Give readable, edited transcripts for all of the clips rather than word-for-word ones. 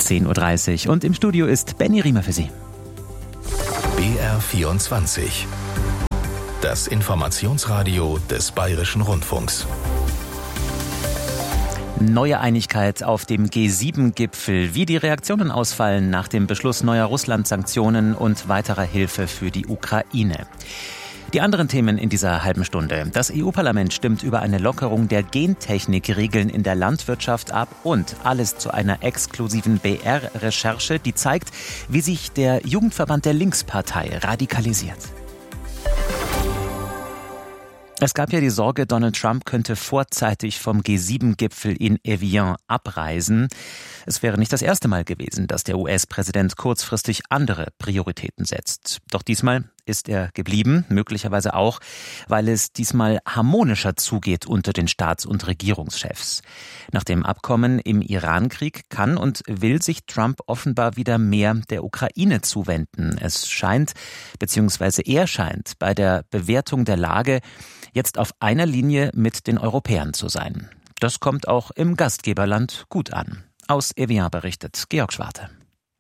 10.30 Uhr und im Studio ist Benny Riemer für Sie. BR24, das Informationsradio des Bayerischen Rundfunks. Neue Einigkeit auf dem G7-Gipfel, wie die Reaktionen ausfallen nach dem Beschluss neuer Russland-Sanktionen und weiterer Hilfe für die Ukraine. Die anderen Themen in dieser halben Stunde. Das EU-Parlament stimmt über eine Lockerung der Gentechnik-Regeln in der Landwirtschaft ab und alles zu einer exklusiven BR-Recherche, die zeigt, wie sich der Jugendverband der Linkspartei radikalisiert. Es gab ja die Sorge, Donald Trump könnte vorzeitig vom G7-Gipfel in Evian abreisen. Es wäre nicht das erste Mal gewesen, dass der US-Präsident kurzfristig andere Prioritäten setzt. Doch diesmal ist er geblieben, möglicherweise auch, weil es diesmal harmonischer zugeht unter den Staats- und Regierungschefs. Nach dem Abkommen im Iran-Krieg kann und will sich Trump offenbar wieder mehr der Ukraine zuwenden. Es scheint, beziehungsweise er scheint, bei der Bewertung der Lage jetzt auf einer Linie mit den Europäern zu sein. Das kommt auch im Gastgeberland gut an. Aus Evian berichtet Georg Schwarte.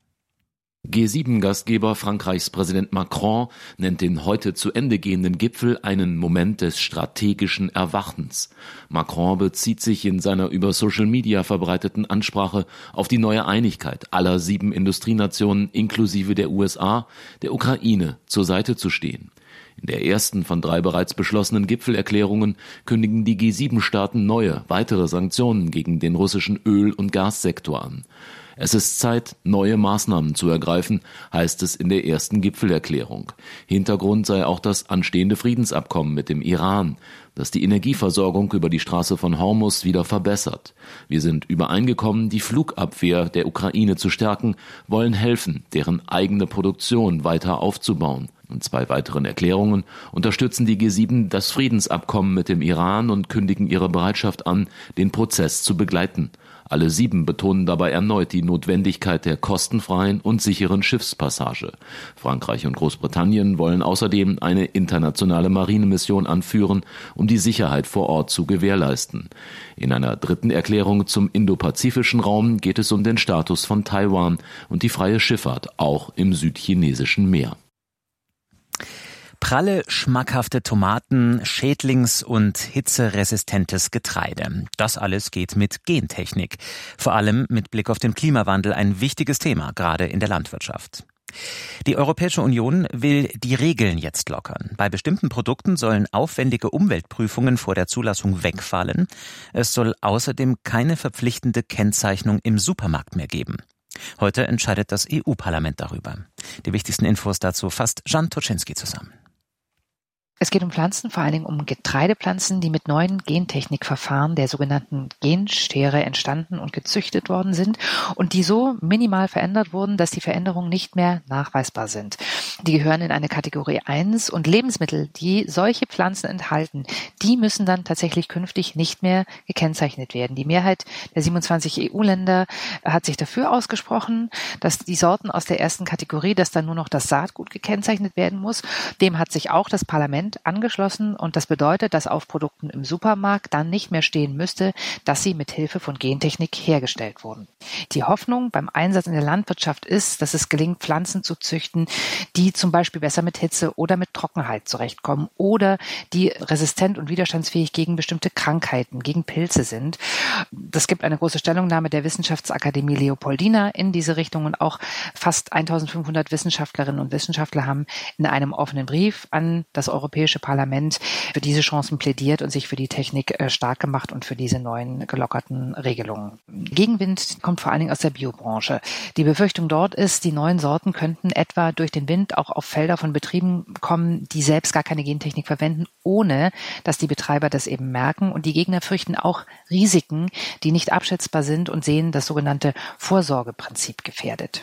G7-Gastgeber Frankreichs Präsident Macron nennt den heute zu Ende gehenden Gipfel einen Moment des strategischen Erwachens. Macron bezieht sich in seiner über Social Media verbreiteten Ansprache auf die neue Einigkeit aller 7 Industrienationen inklusive der USA, der Ukraine zur Seite zu stehen. In der ersten von 3 bereits beschlossenen Gipfelerklärungen kündigen die G7-Staaten neue, weitere Sanktionen gegen den russischen Öl- und Gassektor an. Es ist Zeit, neue Maßnahmen zu ergreifen, heißt es in der ersten Gipfelerklärung. Hintergrund sei auch das anstehende Friedensabkommen mit dem Iran, das die Energieversorgung über die Straße von Hormuz wieder verbessert. Wir sind übereingekommen, die Flugabwehr der Ukraine zu stärken, wollen helfen, deren eigene Produktion weiter aufzubauen. In 2 weiteren Erklärungen unterstützen die G7 das Friedensabkommen mit dem Iran und kündigen ihre Bereitschaft an, den Prozess zu begleiten. Alle 7 betonen dabei erneut die Notwendigkeit der kostenfreien und sicheren Schiffspassage. Frankreich und Großbritannien wollen außerdem eine internationale Marinemission anführen, um die Sicherheit vor Ort zu gewährleisten. In einer 3. Erklärung zum indopazifischen Raum geht es um den Status von Taiwan und die freie Schifffahrt, auch im südchinesischen Meer. Pralle, schmackhafte Tomaten, schädlings- und hitzeresistentes Getreide. Das alles geht mit Gentechnik. Vor allem mit Blick auf den Klimawandel ein wichtiges Thema, gerade in der Landwirtschaft. Die Europäische Union will die Regeln jetzt lockern. Bei bestimmten Produkten sollen aufwendige Umweltprüfungen vor der Zulassung wegfallen. Es soll außerdem keine verpflichtende Kennzeichnung im Supermarkt mehr geben. Heute entscheidet das EU-Parlament darüber. Die wichtigsten Infos dazu fasst Jan Toczynski zusammen. Es geht um Pflanzen, vor allen Dingen um Getreidepflanzen, die mit neuen Gentechnikverfahren der sogenannten Genschere entstanden und gezüchtet worden sind und die so minimal verändert wurden, dass die Veränderungen nicht mehr nachweisbar sind. Die gehören in eine Kategorie 1 und Lebensmittel, die solche Pflanzen enthalten, die müssen dann tatsächlich künftig nicht mehr gekennzeichnet werden. Die Mehrheit der 27 EU-Länder hat sich dafür ausgesprochen, dass die Sorten aus der ersten Kategorie, dass dann nur noch das Saatgut gekennzeichnet werden muss. Dem hat sich auch das Parlament angeschlossen und das bedeutet, dass auf Produkten im Supermarkt dann nicht mehr stehen müsste, dass sie mit Hilfe von Gentechnik hergestellt wurden. Die Hoffnung beim Einsatz in der Landwirtschaft ist, dass es gelingt, Pflanzen zu züchten, die zum Beispiel besser mit Hitze oder mit Trockenheit zurechtkommen oder die resistent und widerstandsfähig gegen bestimmte Krankheiten, gegen Pilze sind. Das gibt eine große Stellungnahme der Wissenschaftsakademie Leopoldina in diese Richtung und auch fast 1500 Wissenschaftlerinnen und Wissenschaftler haben in einem offenen Brief an das Europäische Parlament für diese Chancen plädiert und sich für die Technik stark gemacht und für diese neuen gelockerten Regelungen. Gegenwind kommt vor allen Dingen aus der Biobranche. Die Befürchtung dort ist, die neuen Sorten könnten etwa durch den Wind auch auf Felder von Betrieben kommen, die selbst gar keine Gentechnik verwenden, ohne dass die Betreiber das eben merken. Und die Gegner fürchten auch Risiken, die nicht abschätzbar sind und sehen das sogenannte Vorsorgeprinzip gefährdet.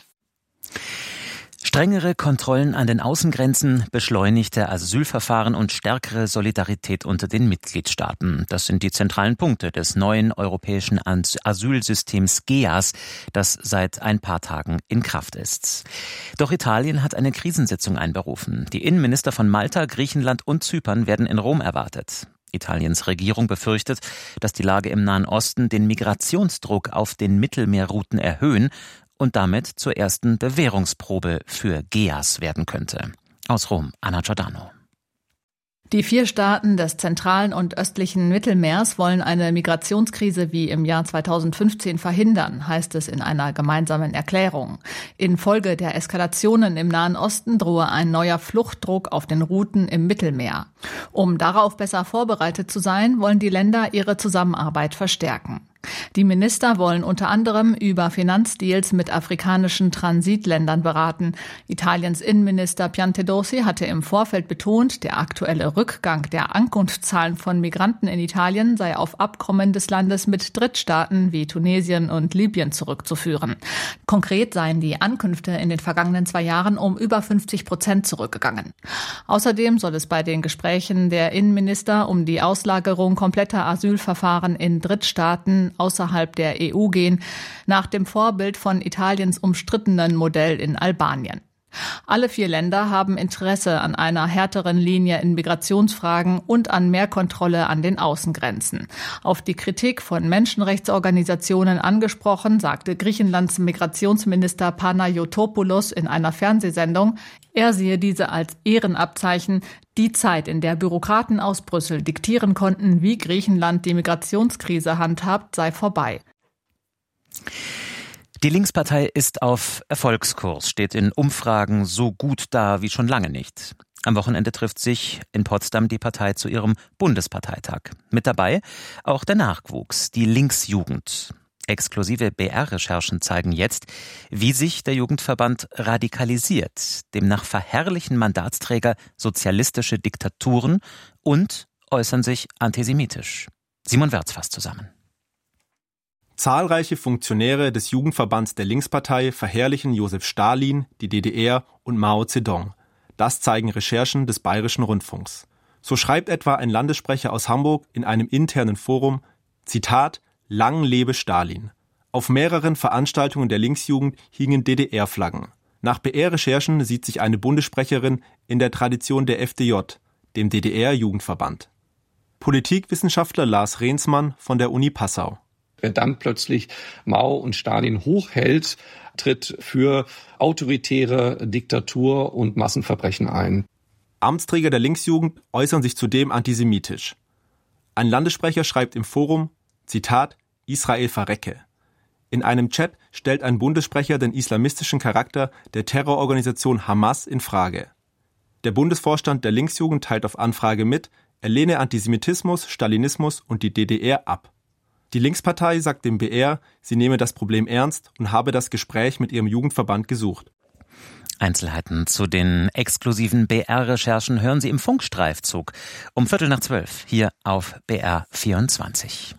Strengere Kontrollen an den Außengrenzen, beschleunigte Asylverfahren und stärkere Solidarität unter den Mitgliedstaaten. Das sind die zentralen Punkte des neuen europäischen Asylsystems GEAS, das seit ein paar Tagen in Kraft ist. Doch Italien hat eine Krisensitzung einberufen. Die Innenminister von Malta, Griechenland und Zypern werden in Rom erwartet. Italiens Regierung befürchtet, dass die Lage im Nahen Osten den Migrationsdruck auf den Mittelmeerrouten erhöhen und damit zur ersten Bewährungsprobe für GEAS werden könnte. Aus Rom, Anna Giordano. Die 4 Staaten des zentralen und östlichen Mittelmeers wollen eine Migrationskrise wie im Jahr 2015 verhindern, heißt es in einer gemeinsamen Erklärung. Infolge der Eskalationen im Nahen Osten drohe ein neuer Fluchtdruck auf den Routen im Mittelmeer. Um darauf besser vorbereitet zu sein, wollen die Länder ihre Zusammenarbeit verstärken. Die Minister wollen unter anderem über Finanzdeals mit afrikanischen Transitländern beraten. Italiens Innenminister Piantedosi hatte im Vorfeld betont, der aktuelle Rückgang der Ankunftszahlen von Migranten in Italien sei auf Abkommen des Landes mit Drittstaaten wie Tunesien und Libyen zurückzuführen. Konkret seien die Ankünfte in den vergangenen 2 Jahren um über 50% zurückgegangen. Außerdem soll es bei den Gesprächen der Innenminister um die Auslagerung kompletter Asylverfahren in Drittstaaten außerhalb der EU gehen, nach dem Vorbild von Italiens umstrittenen Modell in Albanien. Alle 4 Länder haben Interesse an einer härteren Linie in Migrationsfragen und an mehr Kontrolle an den Außengrenzen. Auf die Kritik von Menschenrechtsorganisationen angesprochen, sagte Griechenlands Migrationsminister Panayotopoulos in einer Fernsehsendung, er sehe diese als Ehrenabzeichen. Die Zeit, in der Bürokraten aus Brüssel diktieren konnten, wie Griechenland die Migrationskrise handhabt, sei vorbei. Die Linkspartei ist auf Erfolgskurs, steht in Umfragen so gut da wie schon lange nicht. Am Wochenende trifft sich in Potsdam die Partei zu ihrem Bundesparteitag. Mit dabei auch der Nachwuchs, die Linksjugend. Exklusive BR-Recherchen zeigen jetzt, wie sich der Jugendverband radikalisiert. Demnach verherrlichen Mandatsträger sozialistische Diktaturen und äußern sich antisemitisch. Simon Wertz fasst zusammen. Zahlreiche Funktionäre des Jugendverbands der Linkspartei verherrlichen Josef Stalin, die DDR und Mao Zedong. Das zeigen Recherchen des Bayerischen Rundfunks. So schreibt etwa ein Landessprecher aus Hamburg in einem internen Forum, Zitat, Lang lebe Stalin. Auf mehreren Veranstaltungen der Linksjugend hingen DDR-Flaggen. Nach BR-Recherchen sieht sich eine Bundessprecherin in der Tradition der FDJ, dem DDR-Jugendverband. Politikwissenschaftler Lars Rehnsmann von der Uni Passau. Wer dann plötzlich Mao und Stalin hochhält, tritt für autoritäre Diktatur und Massenverbrechen ein. Amtsträger der Linksjugend äußern sich zudem antisemitisch. Ein Landessprecher schreibt im Forum, Zitat, Israel verrecke. In einem Chat stellt ein Bundessprecher den islamistischen Charakter der Terrororganisation Hamas in Frage. Der Bundesvorstand der Linksjugend teilt auf Anfrage mit, er lehne Antisemitismus, Stalinismus und die DDR ab. Die Linkspartei sagt dem BR, sie nehme das Problem ernst und habe das Gespräch mit ihrem Jugendverband gesucht. Einzelheiten zu den exklusiven BR-Recherchen hören Sie im Funkstreifzug um 11:45 hier auf BR24.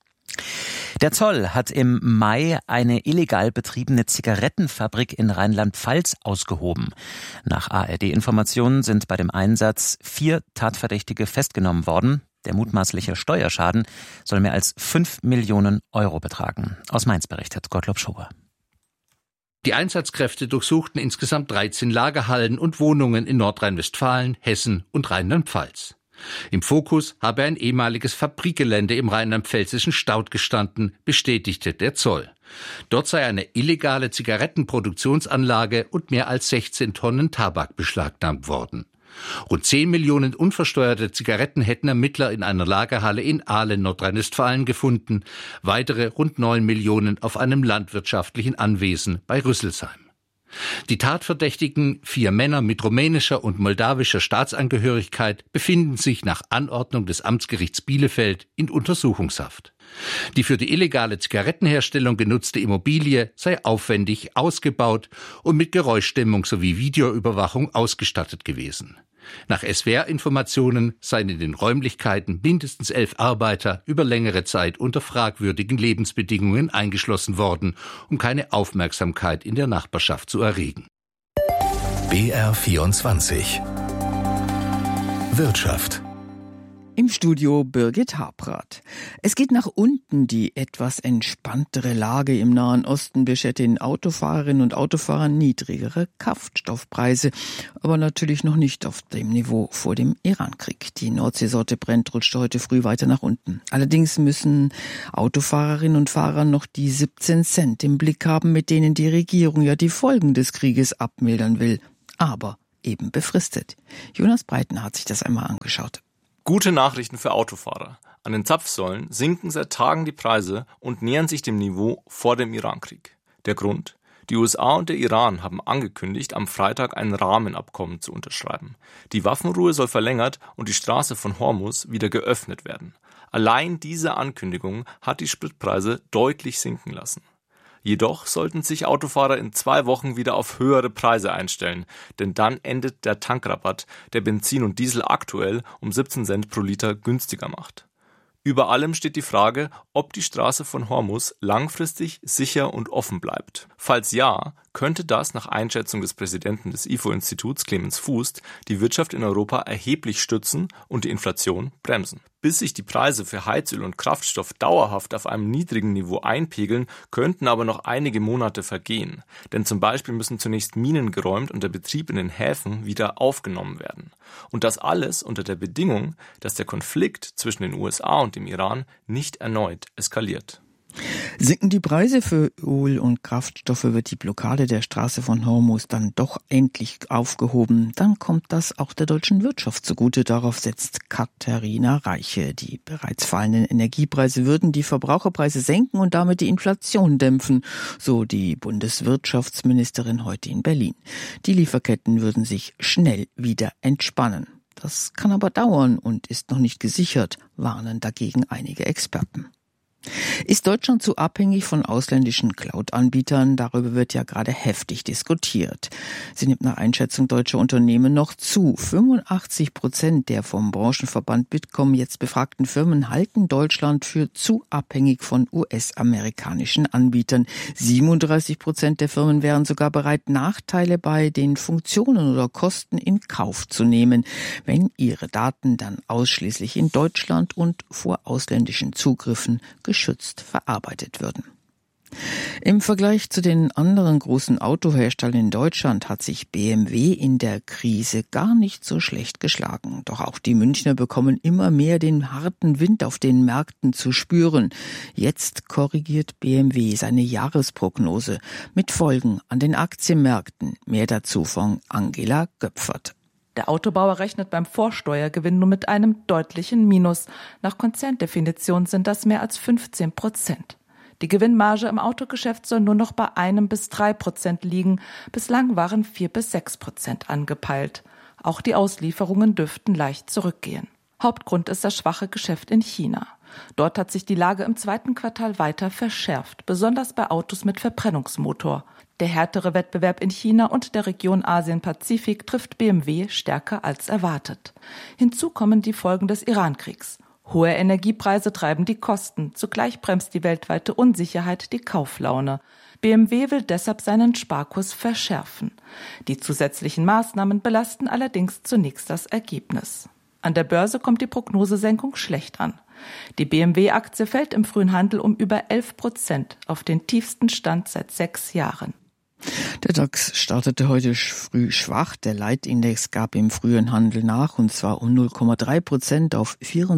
Der Zoll hat im Mai eine illegal betriebene Zigarettenfabrik in Rheinland-Pfalz ausgehoben. Nach ARD-Informationen sind bei dem Einsatz 4 Tatverdächtige festgenommen worden. Der mutmaßliche Steuerschaden soll mehr als 5 Millionen Euro betragen. Aus Mainz berichtet Gottlob Schober. Die Einsatzkräfte durchsuchten insgesamt 13 Lagerhallen und Wohnungen in Nordrhein-Westfalen, Hessen und Rheinland-Pfalz. Im Fokus habe ein ehemaliges Fabrikgelände im rheinland-pfälzischen Staudt gestanden, bestätigte der Zoll. Dort sei eine illegale Zigarettenproduktionsanlage und mehr als 16 Tonnen Tabak beschlagnahmt worden. Rund 10 Millionen unversteuerte Zigaretten hätten Ermittler in einer Lagerhalle in Ahlen, Nordrhein-Westfalen gefunden, weitere rund 9 Millionen auf einem landwirtschaftlichen Anwesen bei Rüsselsheim. Die Tatverdächtigen, 4 Männer mit rumänischer und moldawischer Staatsangehörigkeit, befinden sich nach Anordnung des Amtsgerichts Bielefeld in Untersuchungshaft. Die für die illegale Zigarettenherstellung genutzte Immobilie sei aufwendig ausgebaut und mit Geräuschdämmung sowie Videoüberwachung ausgestattet gewesen. Nach SWR-Informationen seien in den Räumlichkeiten mindestens 11 Arbeiter über längere Zeit unter fragwürdigen Lebensbedingungen eingeschlossen worden, um keine Aufmerksamkeit in der Nachbarschaft zu erregen. BR24 Wirtschaft. Im Studio Birgit Habrath. Es geht nach unten. Die etwas entspanntere Lage im Nahen Osten beschert den Autofahrerinnen und Autofahrern niedrigere Kraftstoffpreise, aber natürlich noch nicht auf dem Niveau vor dem Irankrieg. Die Nordseesorte Brent rutschte heute früh weiter nach unten. Allerdings müssen Autofahrerinnen und Fahrer noch die 17 Cent im Blick haben, mit denen die Regierung ja die Folgen des Krieges abmildern will. Aber eben befristet. Jonas Breiten hat sich das einmal angeschaut. Gute Nachrichten für Autofahrer. An den Zapfsäulen sinken seit Tagen die Preise und nähern sich dem Niveau vor dem Irankrieg. Der Grund? Die USA und der Iran haben angekündigt, am Freitag ein Rahmenabkommen zu unterschreiben. Die Waffenruhe soll verlängert und die Straße von Hormuz wieder geöffnet werden. Allein diese Ankündigung hat die Spritpreise deutlich sinken lassen. Jedoch sollten sich Autofahrer in 2 Wochen wieder auf höhere Preise einstellen, denn dann endet der Tankrabatt, der Benzin und Diesel aktuell um 17 Cent pro Liter günstiger macht. Über allem steht die Frage, ob die Straße von Hormuz langfristig sicher und offen bleibt. Falls ja, könnte das nach Einschätzung des Präsidenten des IFO-Instituts Clemens Fuß die Wirtschaft in Europa erheblich stützen und die Inflation bremsen. Bis sich die Preise für Heizöl und Kraftstoff dauerhaft auf einem niedrigen Niveau einpegeln, könnten aber noch einige Monate vergehen. Denn zum Beispiel müssen zunächst Minen geräumt und der Betrieb in den Häfen wieder aufgenommen werden. Und das alles unter der Bedingung, dass der Konflikt zwischen den USA und dem Iran nicht erneut eskaliert. Sinken die Preise für Öl und Kraftstoffe, wird die Blockade der Straße von Hormuz dann doch endlich aufgehoben. Dann kommt das auch der deutschen Wirtschaft zugute. Darauf setzt Katharina Reiche. Die bereits fallenden Energiepreise würden die Verbraucherpreise senken und damit die Inflation dämpfen, so die Bundeswirtschaftsministerin heute in Berlin. Die Lieferketten würden sich schnell wieder entspannen. Das kann aber dauern und ist noch nicht gesichert, warnen dagegen einige Experten. Ist Deutschland zu abhängig von ausländischen Cloud-Anbietern? Darüber wird ja gerade heftig diskutiert. Sie nimmt nach Einschätzung deutscher Unternehmen noch zu. 85% der vom Branchenverband Bitkom jetzt befragten Firmen halten Deutschland für zu abhängig von US-amerikanischen Anbietern. 37% der Firmen wären sogar bereit, Nachteile bei den Funktionen oder Kosten in Kauf zu nehmen, wenn ihre Daten dann ausschließlich in Deutschland und vor ausländischen Zugriffen geschützt verarbeitet würden. Im Vergleich zu den anderen großen Autoherstellern in Deutschland hat sich BMW in der Krise gar nicht so schlecht geschlagen. Doch auch die Münchner bekommen immer mehr den harten Wind auf den Märkten zu spüren. Jetzt korrigiert BMW seine Jahresprognose mit Folgen an den Aktienmärkten. Mehr dazu von Angela Göpfert. Der Autobauer rechnet beim Vorsteuergewinn nur mit einem deutlichen Minus. Nach Konzerndefinition sind das mehr als 15%. Die Gewinnmarge im Autogeschäft soll nur noch bei 1-3% liegen. Bislang waren 4-6% angepeilt. Auch die Auslieferungen dürften leicht zurückgehen. Hauptgrund ist das schwache Geschäft in China. Dort hat sich die Lage im 2. Quartal weiter verschärft, besonders bei Autos mit Verbrennungsmotor. Der härtere Wettbewerb in China und der Region Asien-Pazifik trifft BMW stärker als erwartet. Hinzu kommen die Folgen des Irankriegs. Hohe Energiepreise treiben die Kosten. Zugleich bremst die weltweite Unsicherheit die Kauflaune. BMW will deshalb seinen Sparkurs verschärfen. Die zusätzlichen Maßnahmen belasten allerdings zunächst das Ergebnis. An der Börse kommt die Prognosesenkung schlecht an. Die BMW-Aktie fällt im frühen Handel um über 11% auf den tiefsten Stand seit 6 Jahren. Der DAX startete heute früh schwach. Der Leitindex gab im frühen Handel nach, und zwar um 0,3% auf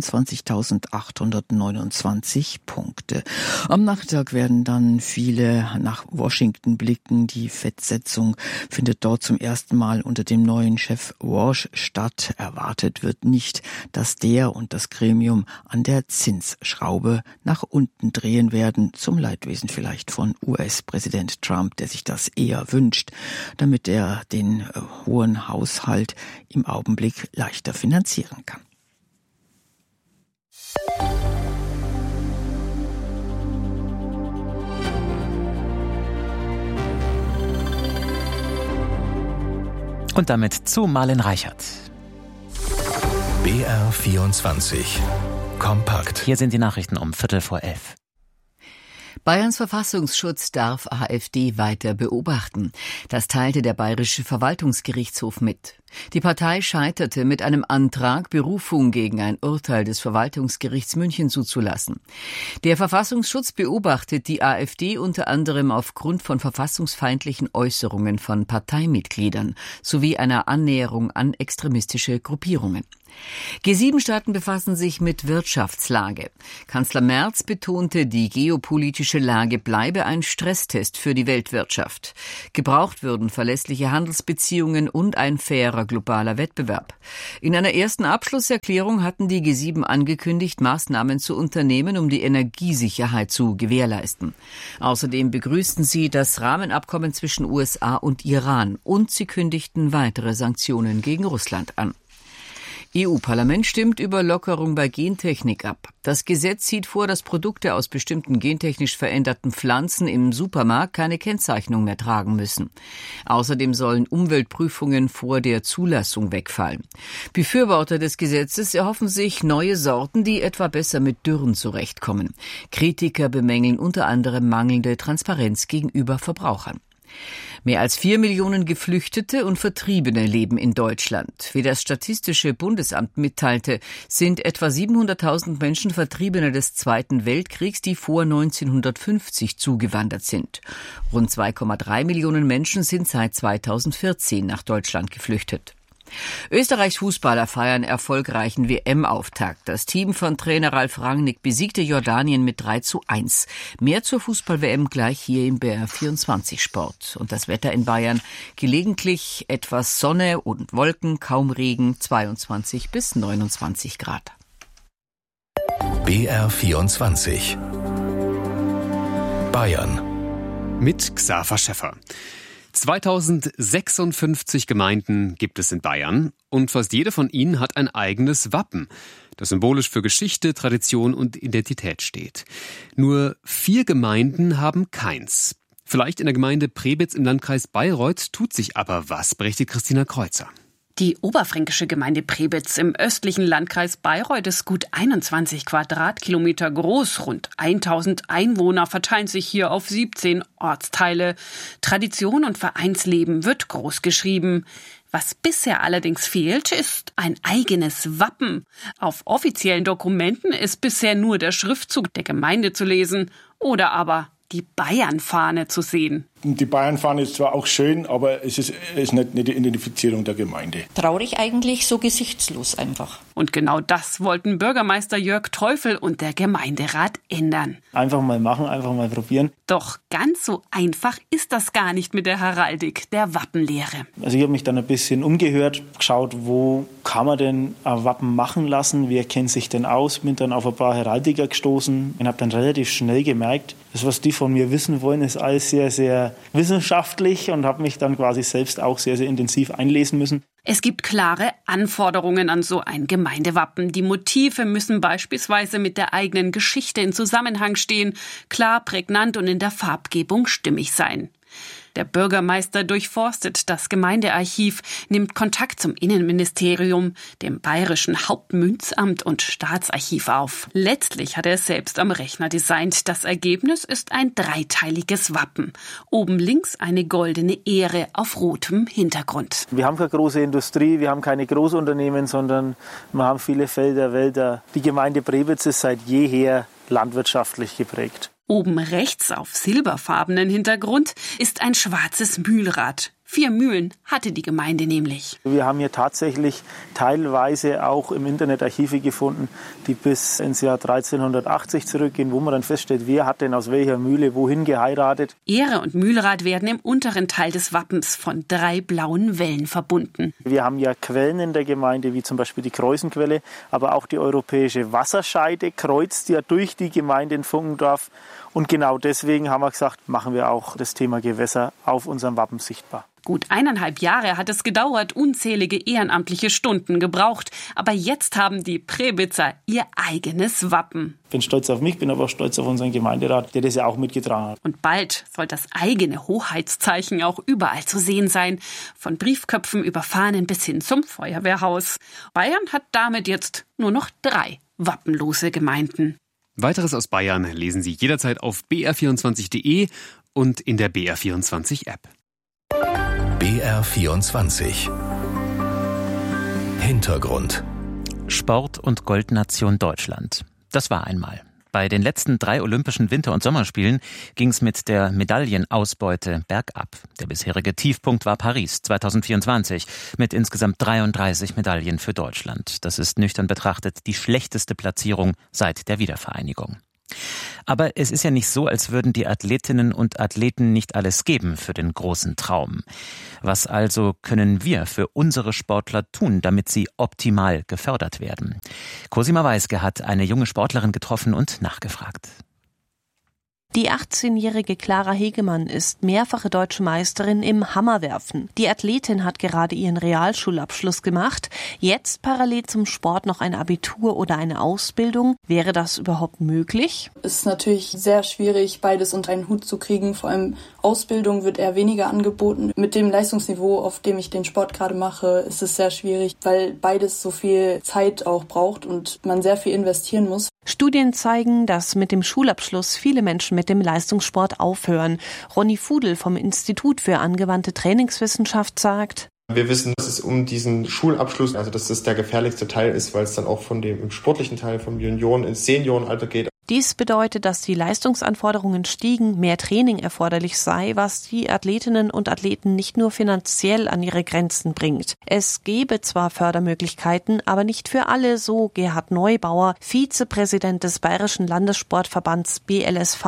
24.829 Punkte. Am Nachmittag werden dann viele nach Washington blicken. Die Fed-Setzung findet dort zum ersten Mal unter dem neuen Chef Walsh statt. Erwartet wird nicht, dass der und das Gremium an der Zinsschraube nach unten drehen werden. Zum Leidwesen vielleicht von US-Präsident Trump, der sich das eher wünscht, damit er den hohen Haushalt im Augenblick leichter finanzieren kann. Und damit zu Marlen Reichert. BR24 Kompakt. Hier sind die Nachrichten um 11:15. Bayerns Verfassungsschutz darf AfD weiter beobachten. Das teilte der Bayerische Verwaltungsgerichtshof mit. Die Partei scheiterte mit einem Antrag, Berufung gegen ein Urteil des Verwaltungsgerichts München zuzulassen. Der Verfassungsschutz beobachtet die AfD unter anderem aufgrund von verfassungsfeindlichen Äußerungen von Parteimitgliedern sowie einer Annäherung an extremistische Gruppierungen. G7-Staaten befassen sich mit Wirtschaftslage. Kanzler Merz betonte, die geopolitische Lage bleibe ein Stresstest für die Weltwirtschaft. Gebraucht würden verlässliche Handelsbeziehungen und ein fairer globaler Wettbewerb. In einer ersten Abschlusserklärung hatten die G7 angekündigt, Maßnahmen zu unternehmen, um die Energiesicherheit zu gewährleisten. Außerdem begrüßten sie das Rahmenabkommen zwischen USA und Iran und sie kündigten weitere Sanktionen gegen Russland an. EU-Parlament stimmt über Lockerung bei Gentechnik ab. Das Gesetz sieht vor, dass Produkte aus bestimmten gentechnisch veränderten Pflanzen im Supermarkt keine Kennzeichnung mehr tragen müssen. Außerdem sollen Umweltprüfungen vor der Zulassung wegfallen. Befürworter des Gesetzes erhoffen sich neue Sorten, die etwa besser mit Dürren zurechtkommen. Kritiker bemängeln unter anderem mangelnde Transparenz gegenüber Verbrauchern. Mehr als 4 Millionen Geflüchtete und Vertriebene leben in Deutschland. Wie das Statistische Bundesamt mitteilte, sind etwa 700.000 Menschen Vertriebene des Zweiten Weltkriegs, die vor 1950 zugewandert sind. Rund 2,3 Millionen Menschen sind seit 2014 nach Deutschland geflüchtet. Österreichs Fußballer feiern erfolgreichen WM-Auftakt. Das Team von Trainer Ralf Rangnick besiegte Jordanien mit 3:1. Mehr zur Fußball-WM gleich hier im BR24 Sport. Und das Wetter in Bayern: gelegentlich etwas Sonne und Wolken, kaum Regen, 22 bis 29 Grad. BR24 Bayern mit Xaver Schäffer. 2056 Gemeinden gibt es in Bayern und fast jede von ihnen hat ein eigenes Wappen, das symbolisch für Geschichte, Tradition und Identität steht. Nur 4 Gemeinden haben keins. Vielleicht in der Gemeinde Prebitz im Landkreis Bayreuth tut sich aber was, berichtet Christina Kreuzer. Die oberfränkische Gemeinde Prebitz im östlichen Landkreis Bayreuth ist gut 21 Quadratkilometer groß. Rund 1000 Einwohner verteilen sich hier auf 17 Ortsteile. Tradition und Vereinsleben wird groß geschrieben. Was bisher allerdings fehlt, ist ein eigenes Wappen. Auf offiziellen Dokumenten ist bisher nur der Schriftzug der Gemeinde zu lesen oder aber die Bayernfahne zu sehen. Die Bayernfahne ist zwar auch schön, aber es ist nicht die Identifizierung der Gemeinde. Traurig eigentlich, so gesichtslos einfach. Und genau das wollten Bürgermeister Jörg Teufel und der Gemeinderat ändern. Einfach mal machen, einfach mal probieren. Doch ganz so einfach ist das gar nicht mit der Heraldik, der Wappenlehre. Also ich habe mich dann ein bisschen umgehört, geschaut, wo kann man denn ein Wappen machen lassen, wer kennt sich denn aus, bin dann auf ein paar Heraldiker gestoßen und habe dann relativ schnell gemerkt, das, was die von mir wissen wollen, ist alles sehr, sehr wissenschaftlich und habe mich dann quasi selbst auch sehr, sehr intensiv einlesen müssen. Es gibt klare Anforderungen an so ein Gemeindewappen. Die Motive müssen beispielsweise mit der eigenen Geschichte in Zusammenhang stehen, klar, prägnant und in der Farbgebung stimmig sein. Der Bürgermeister durchforstet das Gemeindearchiv, nimmt Kontakt zum Innenministerium, dem Bayerischen Hauptmünzamt und Staatsarchiv auf. Letztlich hat er es selbst am Rechner designt. Das Ergebnis ist ein dreiteiliges Wappen. Oben links eine goldene Ähre auf rotem Hintergrund. Wir haben keine große Industrie, wir haben keine Großunternehmen, sondern wir haben viele Felder, Wälder. Die Gemeinde Prebitz ist seit jeher landwirtschaftlich geprägt. Oben rechts auf silberfarbenen Hintergrund ist ein schwarzes Mühlrad. 4 Mühlen hatte die Gemeinde nämlich. Wir haben hier tatsächlich teilweise auch im Internet Archive gefunden, die bis ins Jahr 1380 zurückgehen, wo man dann feststellt, wer hat denn aus welcher Mühle wohin geheiratet. Ähre und Mühlrad werden im unteren Teil des Wappens von 3 blauen Wellen verbunden. Wir haben ja Quellen in der Gemeinde, wie zum Beispiel die Kreuzenquelle, aber auch die europäische Wasserscheide kreuzt ja durch die Gemeinde in Funkendorf. Und genau deswegen haben wir gesagt, machen wir auch das Thema Gewässer auf unserem Wappen sichtbar. Gut 1,5 Jahre hat es gedauert, unzählige ehrenamtliche Stunden gebraucht. Aber jetzt haben die Prebitzer ihr eigenes Wappen. Ich bin stolz auf mich, bin aber auch stolz auf unseren Gemeinderat, der das ja auch mitgetragen hat. Und bald soll das eigene Hoheitszeichen auch überall zu sehen sein. Von Briefköpfen über Fahnen bis hin zum Feuerwehrhaus. Bayern hat damit jetzt nur noch 3 wappenlose Gemeinden. Weiteres aus Bayern lesen Sie jederzeit auf br24.de und in der BR24-App. BR24 Hintergrund. Sport und Goldnation Deutschland. Das war einmal. Bei den letzten 3 Olympischen Winter- und Sommerspielen ging es mit der Medaillenausbeute bergab. Der bisherige Tiefpunkt war Paris 2024 mit insgesamt 33 Medaillen für Deutschland. Das ist nüchtern betrachtet die schlechteste Platzierung seit der Wiedervereinigung. Aber es ist ja nicht so, als würden die Athletinnen und Athleten nicht alles geben für den großen Traum. Was also können wir für unsere Sportler tun, damit sie optimal gefördert werden? Cosima Weiske hat eine junge Sportlerin getroffen und nachgefragt. Die 18-jährige Clara Hegemann ist mehrfache deutsche Meisterin im Hammerwerfen. Die Athletin hat gerade ihren Realschulabschluss gemacht. Jetzt parallel zum Sport noch ein Abitur oder eine Ausbildung. Wäre das überhaupt möglich? Es ist natürlich sehr schwierig, beides unter einen Hut zu kriegen. Vor allem Ausbildung wird eher weniger angeboten. Mit dem Leistungsniveau, auf dem ich den Sport gerade mache, ist es sehr schwierig, weil beides so viel Zeit auch braucht und man sehr viel investieren muss. Studien zeigen, dass mit dem Schulabschluss viele Menschen mit dem Leistungssport aufhören. Ronny Fudel vom Institut für angewandte Trainingswissenschaft sagt: Wir wissen, dass es um diesen Schulabschluss, also dass das der gefährlichste Teil ist, weil es dann auch von dem sportlichen Teil vom Junioren- ins Seniorenalter geht. Dies bedeutet, dass die Leistungsanforderungen stiegen, mehr Training erforderlich sei, was die Athletinnen und Athleten nicht nur finanziell an ihre Grenzen bringt. Es gebe zwar Fördermöglichkeiten, aber nicht für alle, so Gerhard Neubauer, Vizepräsident des Bayerischen Landessportverbands BLSV.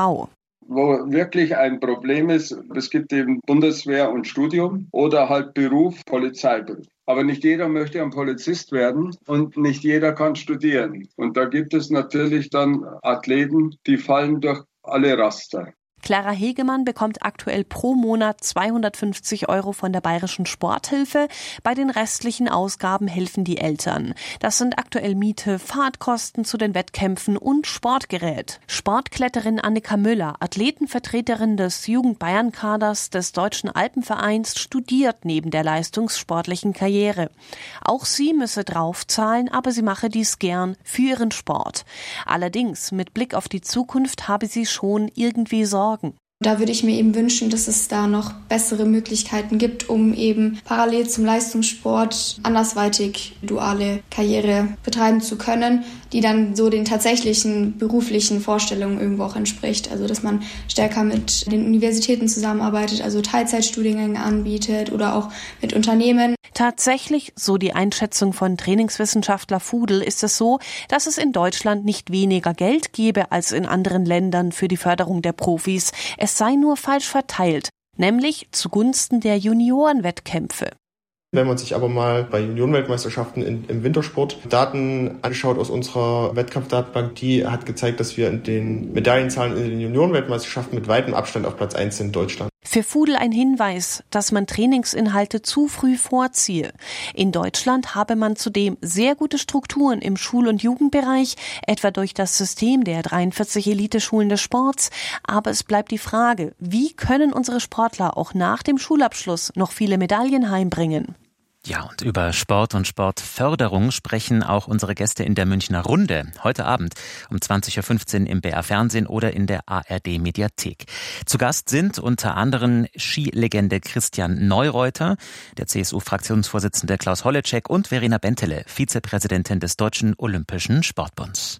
Wo wirklich ein Problem ist, es gibt eben Bundeswehr und Studium oder halt Beruf, Polizeiberuf. Aber nicht jeder möchte ein Polizist werden und nicht jeder kann studieren. Und da gibt es natürlich dann Athleten, die fallen durch alle Raster. Clara Hegemann bekommt aktuell pro Monat 250 € von der Bayerischen Sporthilfe. Bei den restlichen Ausgaben helfen die Eltern. Das sind aktuell Miete, Fahrtkosten zu den Wettkämpfen und Sportgerät. Sportkletterin Annika Müller, Athletenvertreterin des Jugend-Bayern-Kaders des Deutschen Alpenvereins, studiert neben der leistungssportlichen Karriere. Auch sie müsse draufzahlen, aber sie mache dies gern für ihren Sport. Allerdings, mit Blick auf die Zukunft habe sie schon irgendwie Sorgen. Da würde ich mir eben wünschen, dass es da noch bessere Möglichkeiten gibt, um eben parallel zum Leistungssport andersweitig duale Karriere betreiben zu können, die dann so den tatsächlichen beruflichen Vorstellungen irgendwo auch entspricht. Also dass man stärker mit den Universitäten zusammenarbeitet, also Teilzeitstudiengänge anbietet oder auch mit Unternehmen. Tatsächlich, so die Einschätzung von Trainingswissenschaftler Fudel, ist es so, dass es in Deutschland nicht weniger Geld gebe als in anderen Ländern für die Förderung der Profis. Es sei nur falsch verteilt, nämlich zugunsten der Juniorenwettkämpfe. Wenn man sich aber mal bei Juniorenweltmeisterschaften im Wintersport Daten anschaut aus unserer Wettkampfdatenbank, die hat gezeigt, dass wir in den Medaillenzahlen in den Juniorenweltmeisterschaften mit weitem Abstand auf Platz 1 sind in Deutschland. Für Fudel ein Hinweis, dass man Trainingsinhalte zu früh vorziehe. In Deutschland habe man zudem sehr gute Strukturen im Schul- und Jugendbereich, etwa durch das System der 43 Eliteschulen des Sports. Aber es bleibt die Frage, wie können unsere Sportler auch nach dem Schulabschluss noch viele Medaillen heimbringen? Ja, und über Sport und Sportförderung sprechen auch unsere Gäste in der Münchner Runde. Heute Abend um 20.15 Uhr im BR Fernsehen oder in der ARD Mediathek. Zu Gast sind unter anderem Skilegende Christian Neureuter, der CSU-Fraktionsvorsitzende Klaus Holleczek und Verena Bentele, Vizepräsidentin des Deutschen Olympischen Sportbunds.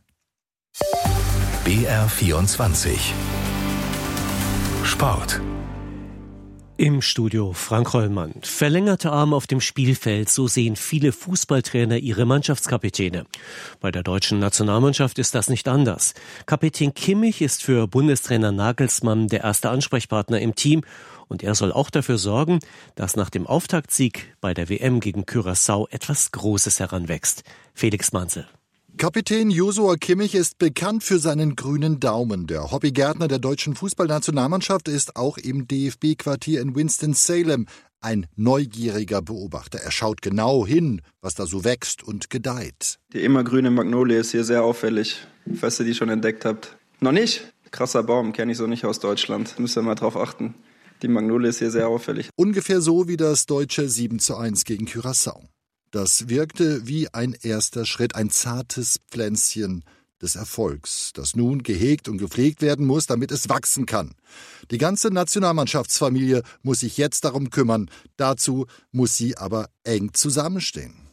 BR 24 Sport. Im Studio Frank Hollmann. Verlängerte Arme auf dem Spielfeld, so sehen viele Fußballtrainer ihre Mannschaftskapitäne. Bei der deutschen Nationalmannschaft ist das nicht anders. Kapitän Kimmich ist für Bundestrainer Nagelsmann der erste Ansprechpartner im Team und er soll auch dafür sorgen, dass nach dem Auftaktsieg bei der WM gegen Curaçao etwas Großes heranwächst. Felix Manzel. Kapitän Joshua Kimmich ist bekannt für seinen grünen Daumen. Der Hobbygärtner der deutschen Fußballnationalmannschaft ist auch im DFB-Quartier in Winston-Salem ein neugieriger Beobachter. Er schaut genau hin, was da so wächst und gedeiht. Die immergrüne Magnolie ist hier sehr auffällig, falls ihr die schon entdeckt habt. Noch nicht? Krasser Baum, kenne ich so nicht aus Deutschland. Müsst ihr mal drauf achten. Die Magnolie ist hier sehr auffällig. Ungefähr so wie das deutsche 7:1 gegen Curaçao. Das wirkte wie ein erster Schritt, ein zartes Pflänzchen des Erfolgs, das nun gehegt und gepflegt werden muss, damit es wachsen kann. Die ganze Nationalmannschaftsfamilie muss sich jetzt darum kümmern. Dazu muss sie aber eng zusammenstehen.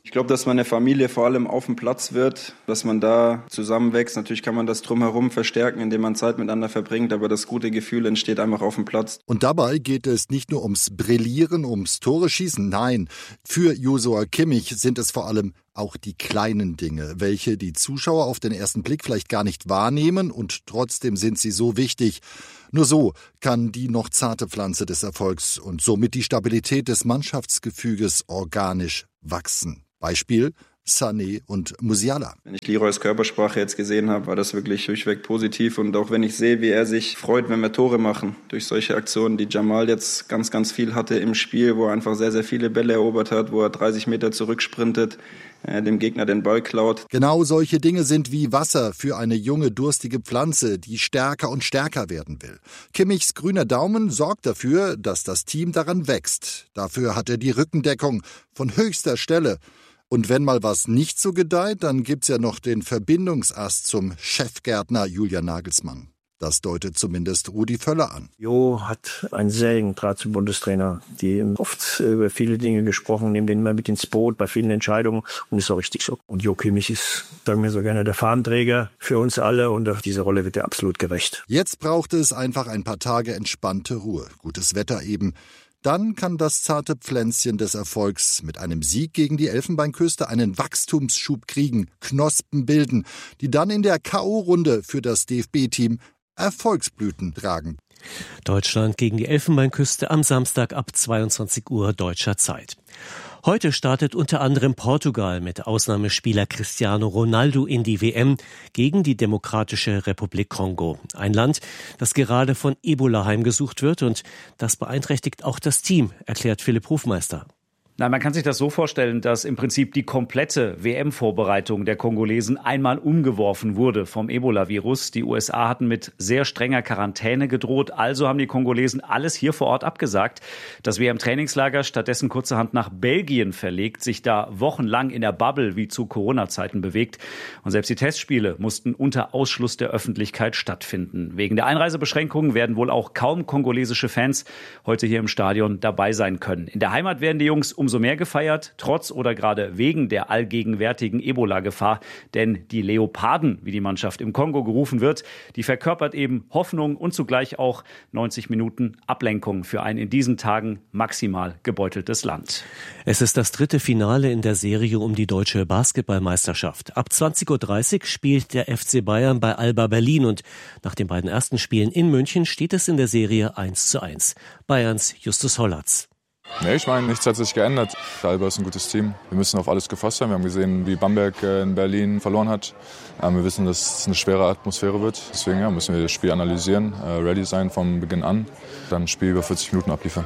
Ich glaube, dass man eine Familie vor allem auf dem Platz wird, dass man da zusammenwächst. Natürlich kann man das drumherum verstärken, indem man Zeit miteinander verbringt, aber das gute Gefühl entsteht einfach auf dem Platz. Und dabei geht es nicht nur ums Brillieren, ums Tore schießen, nein. Für Joshua Kimmich sind es vor allem auch die kleinen Dinge, welche die Zuschauer auf den ersten Blick vielleicht gar nicht wahrnehmen und trotzdem sind sie so wichtig. Nur so kann die noch zarte Pflanze des Erfolgs und somit die Stabilität des Mannschaftsgefüges organisch wachsen. Beispiel Sané und Musiala. Wenn ich Leroys Körpersprache jetzt gesehen habe, war das wirklich durchweg positiv. Und auch wenn ich sehe, wie er sich freut, wenn wir Tore machen, durch solche Aktionen, die Jamal jetzt ganz, ganz viel hatte im Spiel, wo er einfach sehr, sehr viele Bälle erobert hat, wo er 30 Meter zurücksprintet, dem Gegner den Ball klaut. Genau solche Dinge sind wie Wasser für eine junge, durstige Pflanze, die stärker und stärker werden will. Kimmichs grüner Daumen sorgt dafür, dass das Team daran wächst. Dafür hat er die Rückendeckung von höchster Stelle. Und wenn mal was nicht so gedeiht, dann gibt's ja noch den Verbindungsast zum Chefgärtner Julian Nagelsmann. Das deutet zumindest Rudi Völler an. Jo hat einen sehr engen Draht zum Bundestrainer. Die haben oft über viele Dinge gesprochen, nehmen den immer mit ins Boot bei vielen Entscheidungen und ist auch richtig so. Und Jo Kimmich ist, sagen wir so gerne, der Fahnenträger für uns alle und auf diese Rolle wird er absolut gerecht. Jetzt braucht es einfach ein paar Tage entspannte Ruhe. Gutes Wetter eben. Dann kann das zarte Pflänzchen des Erfolgs mit einem Sieg gegen die Elfenbeinküste einen Wachstumsschub kriegen, Knospen bilden, die dann in der K.O.-Runde für das DFB-Team Erfolgsblüten tragen. Deutschland gegen die Elfenbeinküste am Samstag ab 22 Uhr deutscher Zeit. Heute startet unter anderem Portugal mit Ausnahmespieler Cristiano Ronaldo in die WM gegen die Demokratische Republik Kongo. Ein Land, das gerade von Ebola heimgesucht wird und das beeinträchtigt auch das Team, erklärt Philipp Hofmeister. Nein, man kann sich das so vorstellen, dass im Prinzip die komplette WM-Vorbereitung der Kongolesen einmal umgeworfen wurde vom Ebola-Virus. Die USA hatten mit sehr strenger Quarantäne gedroht, also haben die Kongolesen alles hier vor Ort abgesagt. Das WM-Trainingslager stattdessen kurzerhand nach Belgien verlegt, sich da wochenlang in der Bubble wie zu Corona-Zeiten bewegt. Und selbst die Testspiele mussten unter Ausschluss der Öffentlichkeit stattfinden. Wegen der Einreisebeschränkungen werden wohl auch kaum kongolesische Fans heute hier im Stadion dabei sein können. In der Heimat werden die Jungs umso mehr gefeiert, trotz oder gerade wegen der allgegenwärtigen Ebola-Gefahr. Denn die Leoparden, wie die Mannschaft im Kongo gerufen wird, die verkörpert eben Hoffnung und zugleich auch 90 Minuten Ablenkung für ein in diesen Tagen maximal gebeuteltes Land. Es ist das dritte Finale in der Serie um die deutsche Basketballmeisterschaft. Ab 20.30 Uhr spielt der FC Bayern bei Alba Berlin und nach den beiden ersten Spielen in München steht es in der Serie 1:1. Bayerns Justus Hollatz. Nee, ich meine, nichts hat sich geändert. Alba ist ein gutes Team. Wir müssen auf alles gefasst sein. Wir haben gesehen, wie Bamberg in Berlin verloren hat. Wir wissen, dass es eine schwere Atmosphäre wird. Deswegen müssen wir das Spiel analysieren, ready sein vom Beginn an, dann ein Spiel über 40 Minuten abliefern.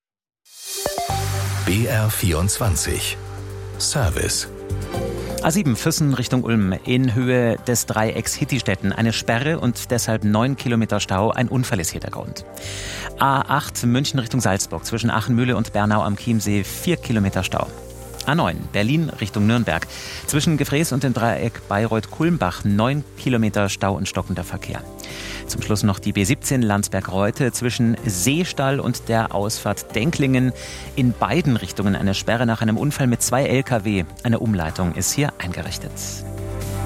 BR24 Service. A7 Füssen Richtung Ulm in Höhe des Dreiecks Hittistetten. Eine Sperre und deshalb 9 Kilometer Stau. Ein Unfall ist Hintergrund. A8 München Richtung Salzburg zwischen Achenmühle und Bernau am Chiemsee 4 Kilometer Stau. A9 Berlin Richtung Nürnberg zwischen Gefräß und dem Dreieck Bayreuth-Kulmbach 9 Kilometer Stau und stockender Verkehr. Zum Schluss noch die B17 Landsberg-Reutte zwischen Seestall und der Ausfahrt Denklingen. In beiden Richtungen eine Sperre nach einem Unfall mit 2 Lkw. Eine Umleitung ist hier eingerichtet.